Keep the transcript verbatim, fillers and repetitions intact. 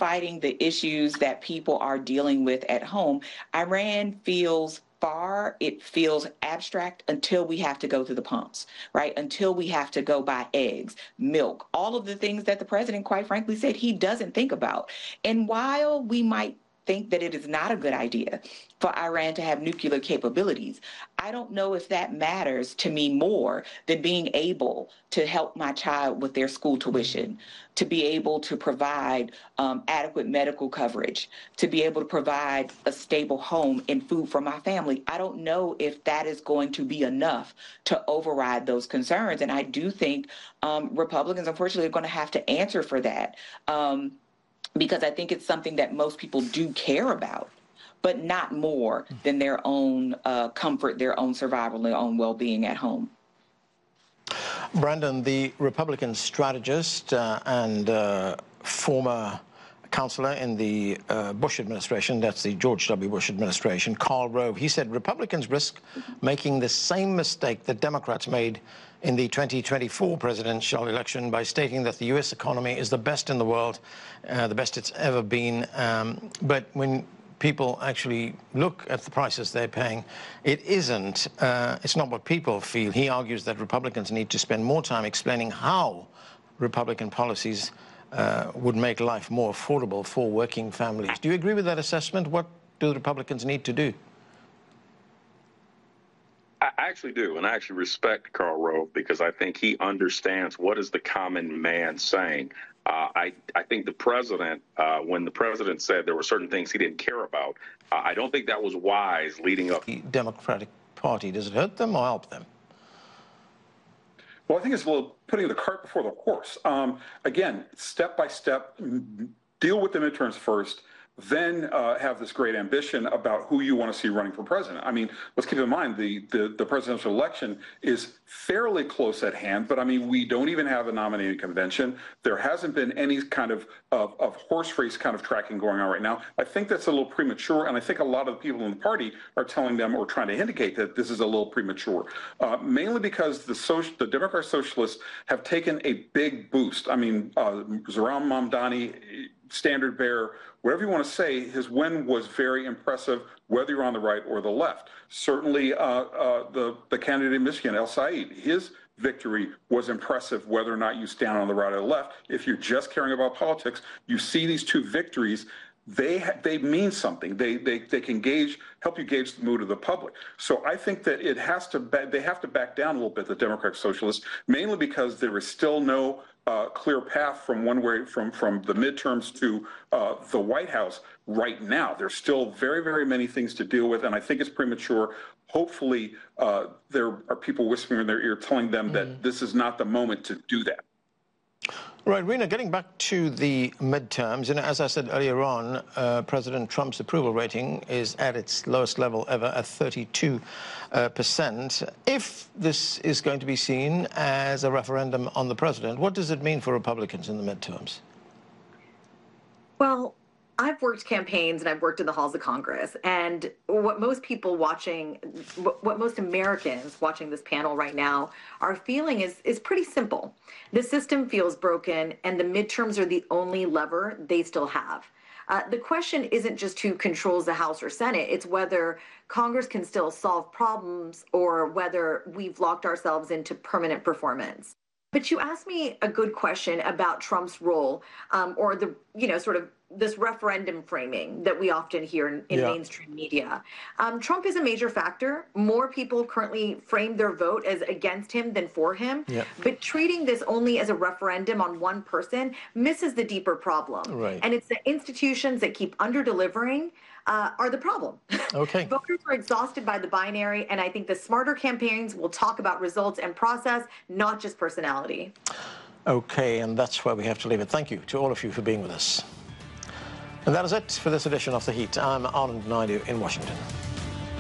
fighting the issues that people are dealing with at home, Iran feels far, it feels abstract until we have to go to the pumps, right? Until we have to go buy eggs, milk, all of the things that the president, quite frankly, said he doesn't think about. And while we might think that it is not a good idea for Iran to have nuclear capabilities, I don't know if that matters to me more than being able to help my child with their school tuition, to be able to provide um, adequate medical coverage, to be able to provide a stable home and food for my family. I don't know if that is going to be enough to override those concerns. And I do think um, Republicans, unfortunately, are going to have to answer for that. Um, because I think it's something that most people do care about, but not more than their own uh, comfort, their own survival, their own well-being at home. Brandon, the Republican strategist uh, and uh, former counselor in the uh, Bush administration, that's the George W. Bush administration, Karl Rove, he said Republicans risk making the same mistake that Democrats made in the twenty twenty-four presidential election by stating that the U S economy is the best in the world, uh, the best it's ever been. Um, but when people actually look at the prices they're paying, it isn't. Uh, it's not what people feel. He argues that Republicans need to spend more time explaining how Republican policies uh, would make life more affordable for working families. Do you agree with that assessment? What do the Republicans need to do? I actually do, and I actually respect Karl Rove because I think he understands what is the common man saying. Uh, I, I think the president, uh, when the president said there were certain things he didn't care about, uh, I don't think that was wise leading up. The Democratic Party, does it hurt them or help them? Well, I think it's a little putting the cart before the horse. Um, again, step by step, deal with the midterms first, then uh, have this great ambition about who you want to see running for president. I mean, let's keep in mind the, the, the presidential election is fairly close at hand, but I mean, we don't even have a nominating convention. There hasn't been any kind of, of, of horse race kind of tracking going on right now. I think that's a little premature, and I think a lot of the people in the party are telling them or trying to indicate that this is a little premature, uh, mainly because the, social, the Democrat Socialists have taken a big boost. I mean, uh, Zohran Mamdani, standard bearer, whatever you want to say, his win was very impressive, whether you're on the right or the left. Certainly, uh, uh, the, the candidate in Michigan, El Said, his victory was impressive, whether or not you stand on the right or the left. If you're just caring about politics, you see these two victories, they ha they mean something. They, they, they can gauge, help you gauge the mood of the public. So I think that it has to, they have to back down a little bit, the Democratic Socialists, mainly because there is still no Uh, clear path from one way from from the midterms to uh, the White House right now. There's still very, very many things to deal with, and I think it's premature. Hopefully, uh, there are people whispering in their ear telling them mm. that this is not the moment to do that. Right, Rena, getting back to the midterms, and as I said earlier on, uh, President Trump's approval rating is at its lowest level ever at thirty-two percent. If this is going to be seen as a referendum on the president, what does it mean for Republicans in the midterms? Well, I've worked campaigns and I've worked in the halls of Congress, and what most people watching, what most Americans watching this panel right now are feeling is, is pretty simple. The system feels broken, and the midterms are the only lever they still have. Uh, the question isn't just who controls the House or Senate, it's whether Congress can still solve problems or whether we've locked ourselves into permanent performance. But you asked me a good question about Trump's role, um, or the, you know, sort of this referendum framing that we often hear in, in yeah. mainstream media. Um, Trump is a major factor. More people currently frame their vote as against him than for him. Yeah. But treating this only as a referendum on one person misses the deeper problem. Right. And it's the institutions that keep under-delivering uh, are the problem. Okay. Voters are exhausted by the binary, and I think the smarter campaigns will talk about results and process, not just personality. Okay, and that's where we have to leave it. Thank you to all of you for being with us. And that is it for this edition of The Heat. I'm Anand Naidu in Washington.